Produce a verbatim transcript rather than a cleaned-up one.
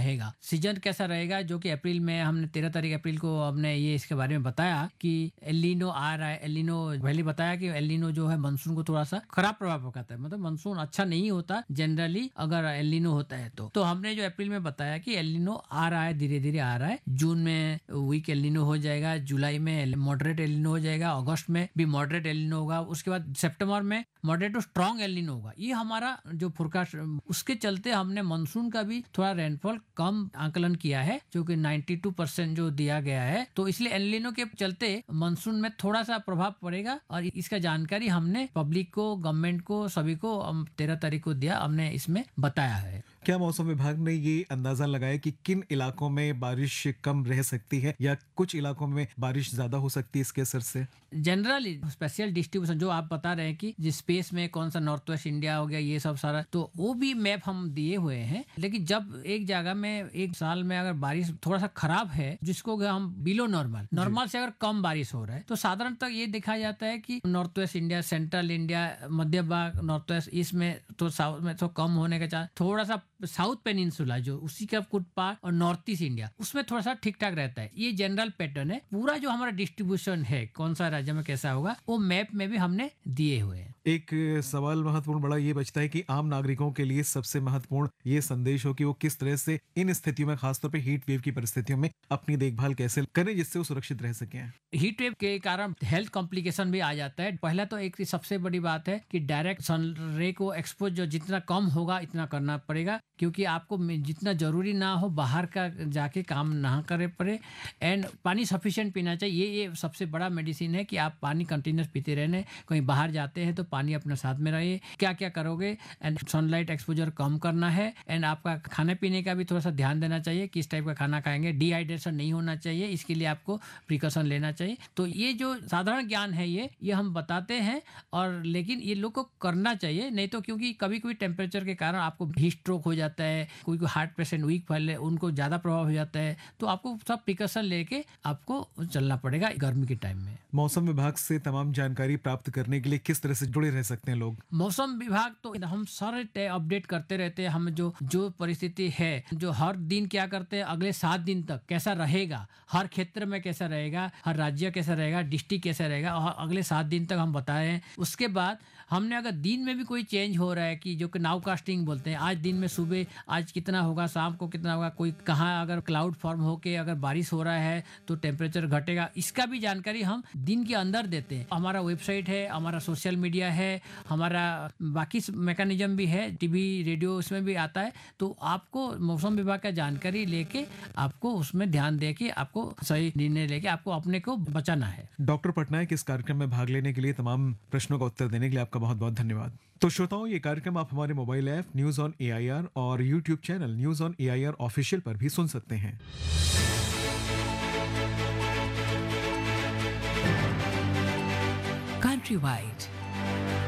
रहेगा, सीजन कैसा रहेगा, जो कि अप्रैल में हमने तेरह तारीख अप्रैल को हमने ये इसके बारे में बताया कि एलिनो आ रहा है। एलिनो पहले बताया कि एलिनो जो है मानसून को थोड़ा सा खराब प्रभाव पड़ता है, मतलब मानसून अच्छा नहीं होता जनरली अगर एलिनो होता है तो तो हमने जो अप्रैल में बताया कि एलिनो आ रहा है, धीरे धीरे आ रहा है। जून में वीक एलिनो हो जाएगा, जुलाई में मॉडरेट एलिनो हो जाएगा, अगस्त में भी मॉडरेट एलिनो होगा, उसके बाद सितंबर में मॉडरेट टू स्ट्रॉन्ग एलिनो होगा। ये हमारा जो फोरकास्ट, उसके चलते हमने मानसून का भी थोड़ा रेनफॉल कम आकलन किया है, जो कि बानवे परसेंट जो दिया गया है। तो इसलिए एलिनो के चलते मानसून में थोड़ा सा प्रभाव पड़ेगा और इसका जानकारी हमने पब्लिक को, गवर्नमेंट को, सभी को तेरह तारीख को दिया, हमने इसमें बताया है। क्या मौसम विभाग ने ये अंदाजा लगाया कि किन इलाकों में बारिश कम रह सकती है या कुछ इलाकों में बारिश ज्यादा हो सकती है इसके असर से? जनरली स्पेशल डिस्ट्रीब्यूशन जो आप बता रहे हैं कि जिस स्पेस में कौन सा नॉर्थ वेस्ट इंडिया हो गया, ये सब सारा, तो वो भी मैप हम दिए हुए हैं। लेकिन जब एक जगह में एक साल में अगर बारिश थोड़ा सा खराब है, जिसको हम बिलो नॉर्मल नॉर्मल से अगर कम बारिश हो रहा है, तो साधारणतः ये देखा जाता है कि north west India, central India, मध्य भाग, नॉर्थ वेस्ट, इसमें तो साउथ में तो कम होने का चांस, थोड़ा सा साउथ पेनिनसुला जो उसी का कुछ पार्ट और नॉर्थ ईस्ट इंडिया, उसमें थोड़ा सा ठीक ठाक रहता है। ये जनरल पैटर्न है। पूरा जो हमारा डिस्ट्रीब्यूशन है कौन सा राज्य में कैसा होगा, वो मैप में भी हमने दिए हुए हैं। एक सवाल महत्वपूर्ण बड़ा ये बचता है कि आम नागरिकों के लिए सबसे महत्वपूर्ण ये संदेश हो कि वो किस तरह से इन स्थितियों में, खासतौर पे हीट वेव की परिस्थितियों में अपनी देखभाल कैसे करें जिससे वो सुरक्षित रह सकें। हीट वेव के कारण हेल्थ कॉम्प्लिकेशन भी आ जाता है। पहला तो एक सबसे बड़ी बात है कि डायरेक्ट सन रे को एक्सपोज जो जितना कम होगा इतना करना पड़ेगा, क्योंकि आपको जितना जरूरी ना हो बाहर का जाके काम ना करे पड़े। एंड पानी सफिशिएंट पीना चाहिए। ये ये सबसे बड़ा मेडिसिन है कि आप पानी कंटिन्यूस पीते रहने। कहीं बाहर जाते हैं तो पानी अपने साथ में रहिए। क्या क्या करोगे, एंड सनलाइट एक्सपोजर कम करना है। एंड आपका खाने पीने का भी थोड़ा सा ध्यान देना चाहिए, किस टाइप का खाना खाएंगे। डिहाइड्रेशन नहीं होना चाहिए, इसके लिए आपको प्रिकॉशन लेना चाहिए। तो ये जो साधारण ज्ञान है ये ये हम बताते हैं, और लेकिन ये लोग को करना चाहिए। नहीं तो क्योंकि कभी कभी टेम्परेचर के कारण आपको हीट स्ट्रोक हो जाता है, कोई कोई हार्ट पेशेंट वीक फैले उनको ज़्यादा प्रभाव हो जाता है। तो आपको सब प्रिकॉशन लेके आपको चलना पड़ेगा गर्मी के टाइम में। मौसम विभाग से तमाम जानकारी प्राप्त करने के लिए किस तरह से जुड़े रह सकते हैं लोग? मौसम विभाग तो हम सारे अपडेट करते रहते हैं। हम जो जो परिस्थिति है, जो हर दिन क्या करते हैं, अगले सात दिन तक कैसा रहेगा, हर क्षेत्र में कैसा रहेगा, हर राज्य कैसा रहेगा, डिस्ट्रिक्ट कैसा रहेगा, और अगले सात दिन तक हम बताए हैं। उसके बाद हमने अगर दिन में भी कोई चेंज हो रहा है, कि जो कि नाउ कास्टिंग बोलते हैं, आज दिन में सुबह आज कितना होगा, शाम को कितना होगा, कोई कहाँ अगर क्लाउड फॉर्म होके अगर बारिश हो रहा है तो टेम्परेचर घटेगा, इसका भी जानकारी हम दिन के अंदर देते हैं। हमारा वेबसाइट है, हमारा सोशल मीडिया है, हमारा बाकी मैकेनिज्म भी है, टीवी रेडियो उसमें भी आता है। तो आपको मौसम विभाग का जानकारी लेके आपको उसमें ध्यान दे के आपको सही निर्णय लेके आपको अपने को बचाना है। डॉक्टर पटनायक, इस कार्यक्रम में भाग लेने के लिए, तमाम प्रश्नों का उत्तर देने के लिए आपका बहुत बहुत धन्यवाद। तो श्रोताओं, ये कार्यक्रम आप हमारे mobile app news on AIR और YouTube channel news on AIR official पर भी सुन सकते हैं। Countrywide